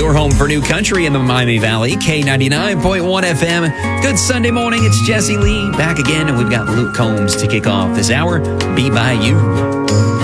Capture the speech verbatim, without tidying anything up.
your home for new country in the Miami Valley, K ninety-nine point one F M. Good Sunday morning. It's Jesse Lee back again, and we've got Luke Combs to kick off this hour. Be By You.